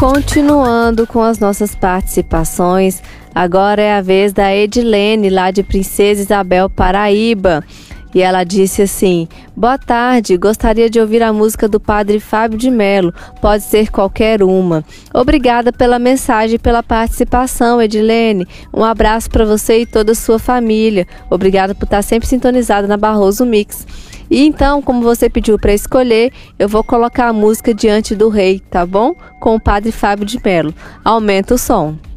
Continuando com as nossas participações, agora é a vez da Edilene, lá de Princesa Isabel, Paraíba. E ela disse assim: boa tarde, gostaria de ouvir a música do Padre Fábio de Melo, pode ser qualquer uma. Obrigada pela mensagem e pela participação, Edilene. Um abraço para você e toda a sua família. Obrigada por estar sempre sintonizada na Barroso Mix. E então, como você pediu para escolher, eu vou colocar a música Diante do Rei, tá bom? Com o Padre Fábio de Melo. Aumenta o som.